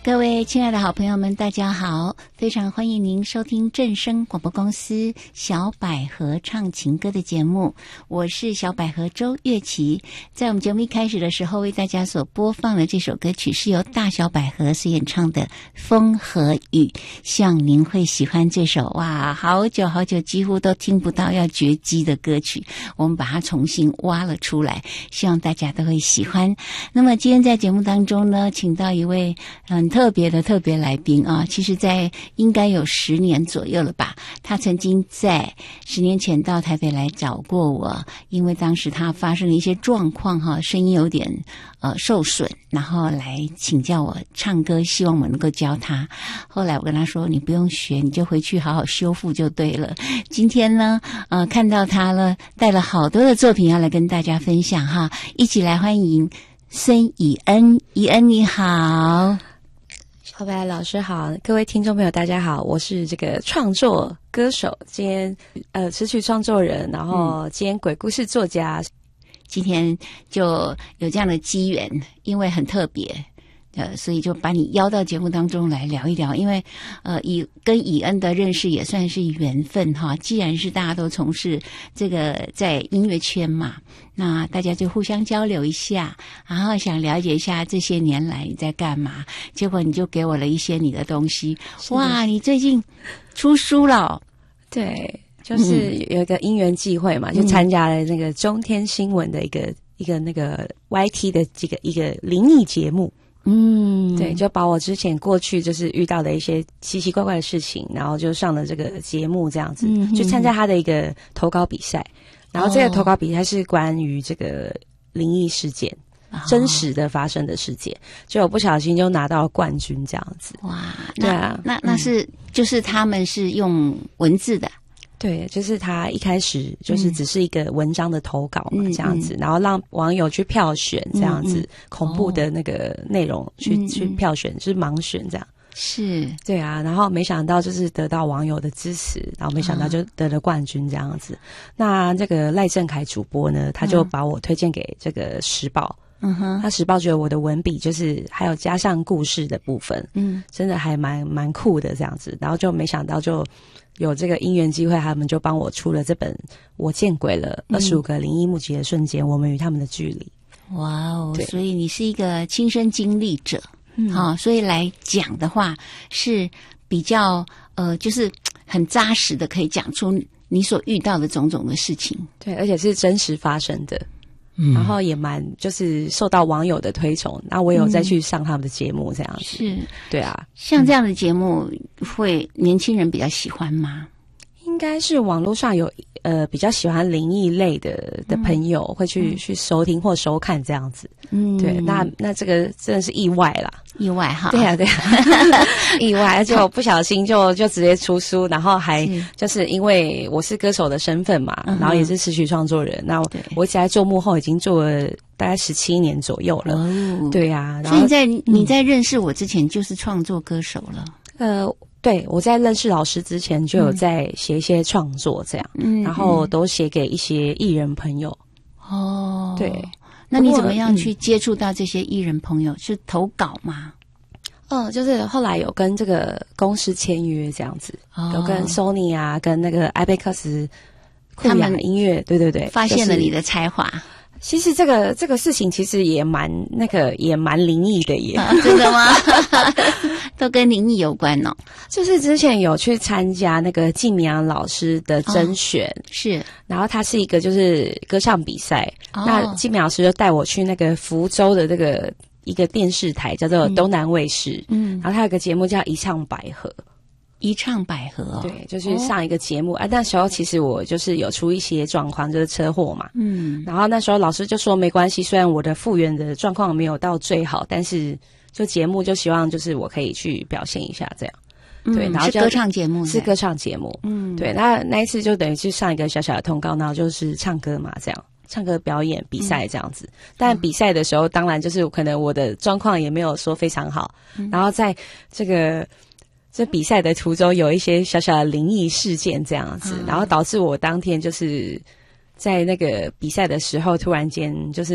各位亲爱的好朋友们，大家好，非常欢迎您收听正声广播公司小百合唱情歌的节目，我是小百合周月琪。在我们节目一开始的时候，为大家所播放的这首歌曲是由大小百合所演唱的《风和雨》，希望您会喜欢这首哇，好久好久几乎都听不到要绝迹的歌曲，我们把它重新挖了出来，希望大家都会喜欢。那么今天在节目当中呢，请到一位很特别的特别来宾啊，其实在应该有10年左右了吧，他曾经在10年前到台北来找过我，因为当时他发生了一些状况哈，声音有点受损，然后来请教我唱歌，希望我能够教他。后来我跟他说，你不用学，你就回去好好修复就对了。今天呢看到他了，带了好多的作品要来跟大家分享哈，一起来欢迎孙以恩。以恩你好。 小白老师好，各位听众朋友大家好，我是这个创作歌手，今天词曲创作人，然后今天鬼故事作家。 今天就有这样的机缘，因为很特别，所以就把你邀到节目当中来聊一聊。因为跟以恩的认识也算是缘分哈。既然是大家都从事这个在音乐圈嘛，那大家就互相交流一下，然后想了解一下这些年来你在干嘛。结果你就给我了一些你的东西，哇！你最近出书了哦？ 对。就是有一个因缘际会嘛，就参加了那个中天新闻的一个那个 YT 的一个灵异节目。对，就把我之前过去就是遇到的一些奇奇怪怪的事情，然后就上了这个节目这样子，去参加他的一个投稿比赛。然后这个投稿比赛是关于这个灵异事件。真实的发生的事件，就我不小心就拿到了冠军这样子。 哇， 对啊， 那是就是他们是用文字的。 对，就是他一开始就是只是一个文章的投稿嘛，这样子，然后让网友去票选这样子，恐怖的那个内容去票选，就是盲选这样。 是， 对啊，然后没想到就是得到网友的支持，然后没想到就得了冠军这样子。那这个赖正凯主播呢，他就把我推荐给这个时报。他时报觉得我的文笔就是还有加上故事的部分，真的还蛮酷的这样子，然后就没想到就有这个因缘机会，他们就帮我出了这本《我见鬼了25个灵异目击的瞬间，我们与他们的距离》。 哇哦，所以你是一个亲身经历者，所以来讲的话是比较就是很扎实的，可以讲出你所遇到的种种的事情。 对，而且是真实发生的。然后也蛮就是受到网友的推崇，那我有再去上他们的节目这样子。是，对啊， 像这样的节目会年轻人比较喜欢吗？ 应该是网络上有比较喜欢灵异类的朋友会去收听或收看这样子。对，那这个真的是意外啦， 意外哈。 对啊，意外，而且我不小心就直接出书，然后还就是因为我是歌手的身份嘛，然后也是词曲创作人，那我一直在做幕后，已经做了大概17年左右了。对啊，然后所以你在认识我之前就是创作歌手了。 对，我在认识老师之前就有在写一些创作这样，然后都写给一些艺人朋友。对， 那你怎么样去接触到这些艺人朋友？是投稿吗？ 就是后来有跟这个公司签约这样子，有跟 Sony 啊，跟那个 iBex 酷雅音乐，对， 发现了你的才华。 其实这个事情其实也蛮灵异的耶。 真的吗？都跟灵异有关哦。 就是之前有去参加那个季明阳老师的甄选， 是， 然后他是一个就是歌唱比赛，那季明阳老师就带我去那个福州的这个一个电视台叫做东南卫视，然后他有个节目叫一唱百合。 一唱百合哦， 对，就是上一个节目那时候其实我就是有出一些状况，就是车祸嘛，然后那时候老师就说没关系，虽然我的复原的状况没有到最好，但是就节目就希望就是我可以去表现一下这样。对，然后是歌唱节目， 是歌唱节目，对，那一次就等于去上一个小小的通告，然后就是唱歌嘛，这样唱歌表演比赛这样子。但比赛的时候，当然就是可能我的状况也没有说非常好，然后在这比赛的途中有一些小小的灵异事件这样子，然后导致我当天就是在那个比赛的时候突然间就是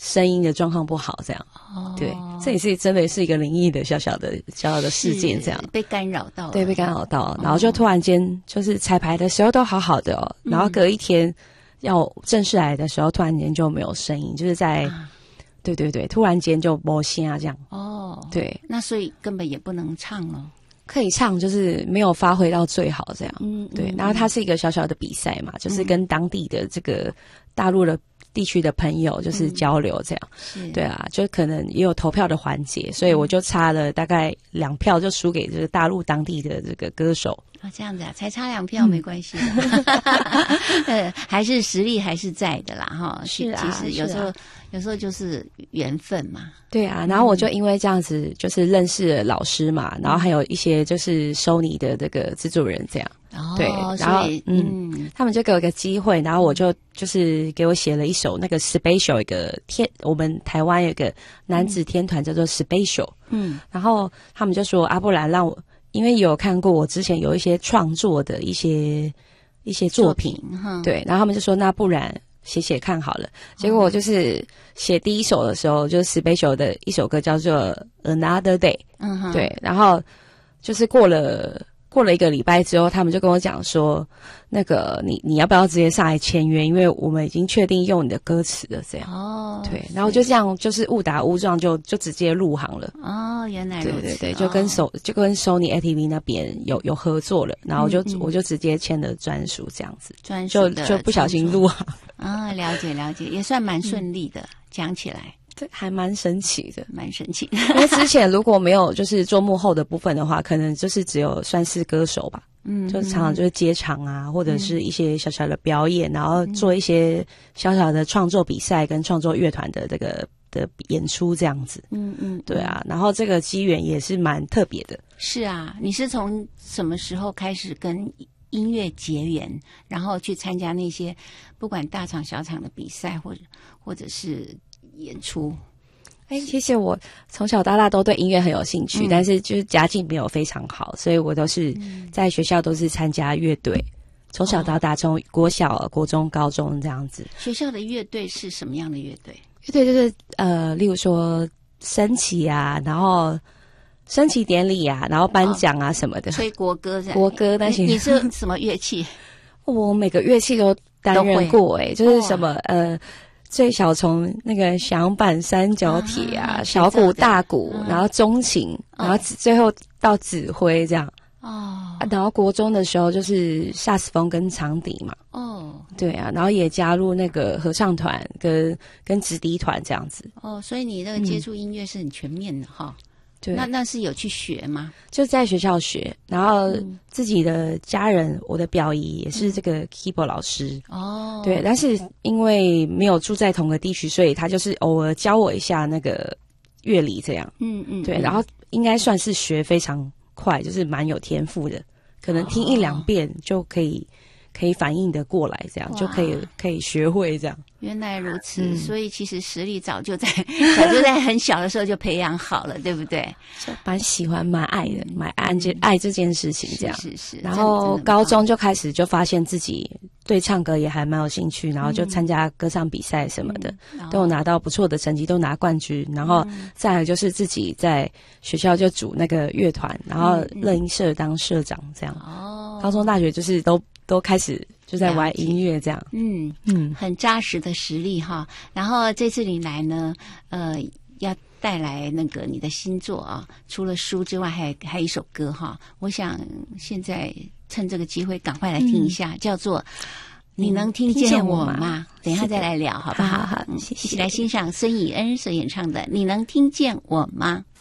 声音的状况不好这样。对，这也是真的是一个灵异的小小的事件这样。 被干扰到了。 对，被干扰到，然后就突然间就是彩排的时候都好好的哦，然后隔一天要正式来的时候，突然间就没有声音，就是在对对对，突然间就没声啊这样。对， 那所以根本也不能唱了。 可以唱，就是没有发挥到最好这样。对。然后它是一个小小的比赛嘛，就是跟当地的这个大陆的地区的朋友就是交流这样。对啊，就可能也有投票的环节，所以我就差了大概2票就输给这个大陆当地的这个歌手。 这样子啊，才差2票没关系。还是实力还是在的啦哈。是啊，其实有时候就是缘分嘛。 对啊，然后我就因为这样子，就是认识了老师嘛，然后还有一些就是收你的这个制作人这样。对，然后他们就给我一个机会，然后我就是给我写了一首那个 Special 一个我们台湾有一个男子天团叫做 Special。然后他们就说不然让我。因为有看过我之前有一些创作的一些作品，对，然后他们就说那不然写看好了。结果我就是写第一首的时候，就是 Special 的一首歌叫做 Another Day，对，然后就是过了1个礼拜之后，他们就跟我讲说，那个你要不要直接上来签约？因为我们已经确定用你的歌词了，这样。对，然后就这样，就是误打误撞就直接入行了。 原来如此。 对对对，就跟Sony ATV 那边有合作了，然后我就直接签了专属这样子，就不小心入行。 了解了解，也算蛮顺利的，讲起来。 对，还蛮神奇的， 蛮神奇的。 因为之前如果没有就是做幕后的部分的话，可能就是只有算是歌手吧。就常常就是接场啊，或者是一些小小的表演，然后做一些小小的创作比赛跟创作乐团的这个的演出这样子。对啊，然后这个机缘也是蛮特别的。 是啊，你是从什么时候开始跟音乐结缘，然后去参加那些不管大场小场的比赛，或者是演出？ 其实我从小到大都对音乐很有兴趣，但是就是家境没有非常好，所以我都是在学校都是参加乐队，从小到大，从国小、国中、高中这样子。 学校的乐队是什么样的乐队？ 乐队就是例如说升旗啊，然后升旗典礼啊，然后颁奖啊什么的， 吹国歌这样。 国歌那些。 你是什么乐器？ 我每个乐器都担任过，就是什么最小从那个响板、三角铁啊，小鼓、大鼓，然后中琴，然后最后到指挥这样。然后国中的时候就是萨克斯风跟长笛嘛。对啊，然后也加入那个合唱团跟直笛团这样子。 所以你那个接触音乐是很全面的哈。 对， 那是有去学吗？ 就在学校学，然后自己的家人，我的表姨也是这个 keyboard 老师。对，但是因为没有住在同个地区，所以他就是偶尔教我一下那个乐理这样。对，然后应该算是学非常快，就是蛮有天赋的，可能听1-2遍就可以反应得过来，这样就可以学会这样。 原来如此，所以其实实力早就在很小的时候就培养好了，对不对？ 就蛮喜欢、蛮爱的，蛮爱这件事情这样。 是。 然后高中就开始就发现自己对唱歌也还蛮有兴趣，然后就参加歌唱比赛什么的，都有拿到不错的成绩，都拿冠军。然后再来就是自己在学校就组那个乐团，然后乐音社当社长这样。高中大学就是都开始就在玩音乐这样。 很扎实的实力哈。然后这次你来呢，要带来那个你的新作啊，除了书之外还有一首歌哈。我想现在趁这个机会赶快来听一下，叫做你能听见我吗？等一下再来聊好不好？ 好，谢谢。 一起来欣赏孙以恩所演唱的《你能听见我吗》。